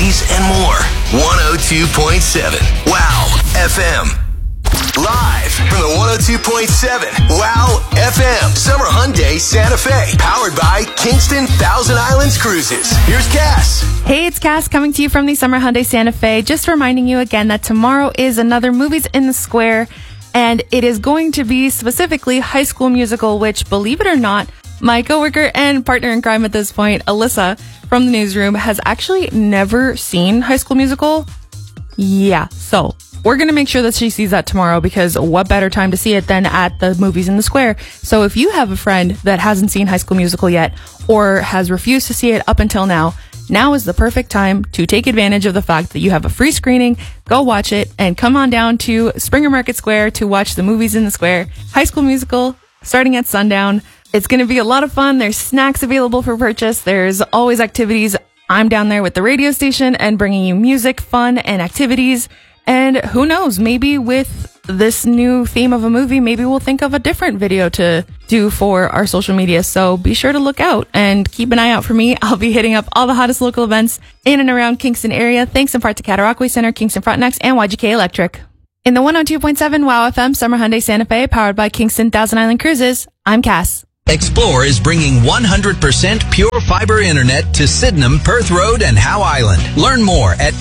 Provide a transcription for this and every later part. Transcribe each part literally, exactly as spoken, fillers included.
movies, and more. one oh two point seven Wow F M. Live from the one oh two point seven Wow F M Summer Hyundai Santa Fe. Powered by Kingston Thousand Islands Cruises. Here's Cass. Hey, it's Cass coming to you from the Summer Hyundai Santa Fe. Just reminding you again that tomorrow is another Movies in the Square. And it is going to be specifically High School Musical, which, believe it or not, my coworker and partner in crime at this point, Alyssa from the newsroom, has actually never seen High School Musical. Yeah, so we're going to make sure that she sees that tomorrow, because what better time to see it than at the Movies in the Square? So if you have a friend that hasn't seen High School Musical yet, or has refused to see it up until now, now is the perfect time to take advantage of the fact that you have a free screening. Go watch it and come on down to Springer Market Square to watch the Movies in the Square. High School Musical, starting at sundown. It's going to be a lot of fun. There's snacks available for purchase. There's always activities. I'm down there with the radio station and bringing you music, fun, and activities. And who knows, maybe with this new theme of a movie, maybe we'll think of a different video to do for our social media. So be sure to look out and keep an eye out for me. I'll be hitting up all the hottest local events in and around Kingston area, thanks in part to Cataraqui Center, Kingston Frontenacs, and Y G K Electric. In the one oh two point seven Wow F M Summer Hyundai Santa Fe, powered by Kingston Thousand Island Cruises, I'm Cass. Explore is bringing one hundred percent pure fiber internet to Sydenham, Perth Road, and Howe Island. Learn more at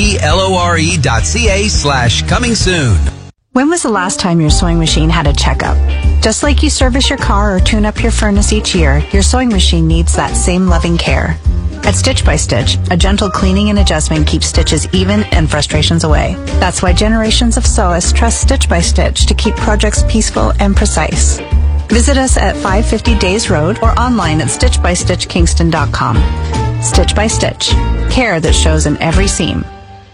xplore.ca slash coming soon. When was the last time your sewing machine had a checkup? Just like you service your car or tune up your furnace each year, your sewing machine needs that same loving care. At Stitch by Stitch, a gentle cleaning and adjustment keeps stitches even and frustrations away. That's why generations of sewists trust Stitch by Stitch to keep projects peaceful and precise. Visit us at five fifty Days Road or online at stitch by stitch kingston dot com. Stitch by Stitch. Care that shows in every seam.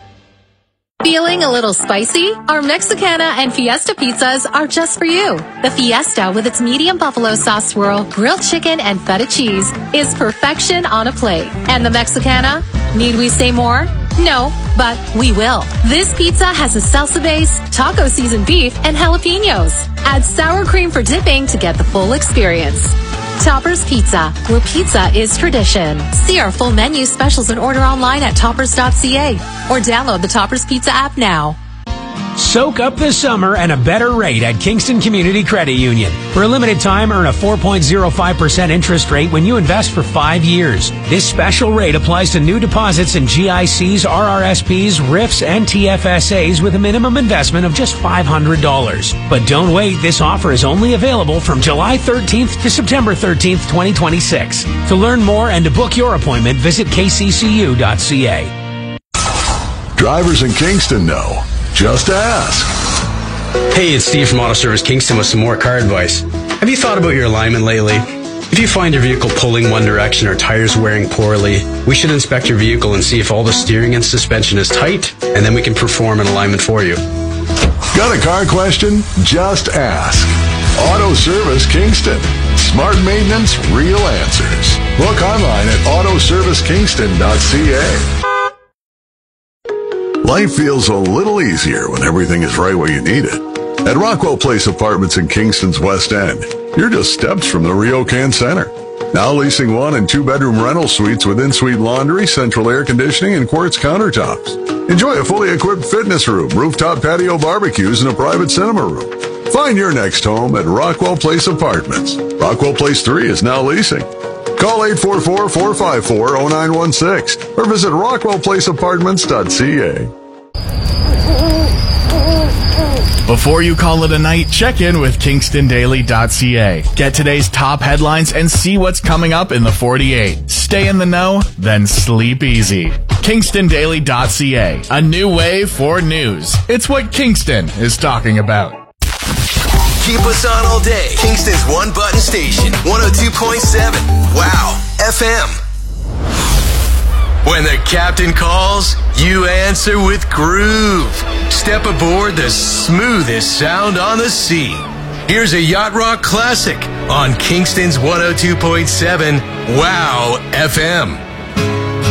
Feeling a little spicy? Our Mexicana and Fiesta pizzas are just for you. The Fiesta, with its medium buffalo sauce swirl, grilled chicken, and feta cheese, is perfection on a plate. And the Mexicana? Need we say more? No, but we will. This pizza has a salsa base, taco seasoned beef, and jalapenos. Add sour cream for dipping to get the full experience. Toppers Pizza, where pizza is tradition. See our full menu, specials, and order online at toppers dot c a or download the Toppers Pizza app now. Soak up the summer and a better rate at Kingston Community Credit Union. For a limited time, earn a four point zero five percent interest rate when you invest for five years. This special rate applies to new deposits in G I Cs, R R S Ps, R I Fs, and T F S As with a minimum investment of just five hundred dollars. But don't wait, this offer is only available from July thirteenth to September thirteenth, twenty twenty-six. To learn more and to book your appointment, visit k c c u dot c a. Drivers in Kingston know. Just ask. Hey, it's Steve from Auto Service Kingston with some more car advice. Have you thought about your alignment lately? If you find your vehicle pulling one direction or tires wearing poorly, we should inspect your vehicle and see if all the steering and suspension is tight, and then we can perform an alignment for you. Got a car question? Just ask. Auto Service Kingston. Smart maintenance, real answers. Look online at auto service kingston dot c a. Life feels a little easier when everything is right where you need it. At Rockwell Place Apartments in Kingston's West End, you're just steps from the Ryokan Center. Now leasing one and two bedroom rental suites with in-suite laundry, central air conditioning, and quartz countertops. Enjoy a fully equipped fitness room, rooftop patio barbecues, and a private cinema room. Find your next home at Rockwell Place Apartments. Rockwell Place three is now leasing. Call eight four four, four five four, zero nine one six or visit rockwell place apartments dot c a. Before you call it a night, check in with kingston daily dot c a. Get today's top headlines and see what's coming up in the forty-eight. Stay in the know, then sleep easy. kingston daily dot c a. A new way for news. It's what Kingston is talking about. Keep us on all day. Kingston's one button station. one oh two point seven Wow F M. When the captain calls, you answer with groove. Step aboard the smoothest sound on the sea. Here's a Yacht Rock classic on Kingston's one oh two point seven Wow F M.